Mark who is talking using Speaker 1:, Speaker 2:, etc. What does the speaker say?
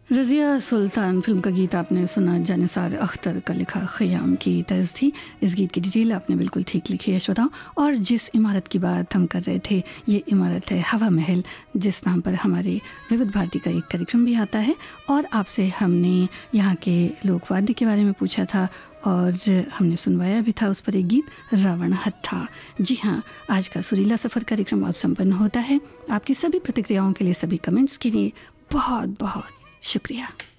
Speaker 1: रज़िया सुल्तान film का गीत आपने सुना। जानिसार अख्तर का लिखा ख़याम की तर्ज थी। इस गीत की डिटेल आपने बिल्कुल ठीक लिखी है श्रोताओं। और जिस इमारत की बात हम कर रहे थे, ये इमारत है हवा महल, जिस नाम पर हमारे विविध भारती का एक कार्यक्रम भी आता है। और आपसे हमने यहाँ के लोकवाद्य के बारे में पूछा था और हमने सुनवाया भी था उस पर एक गीत, रावण हत्था। जी हाँ, आज का सुरीला सफ़र कार्यक्रम अब संपन्न होता है। आपकी सभी प्रतिक्रियाओं के लिए, सभी कमेंट्स के लिए बहुत बहुत शुक्रिया।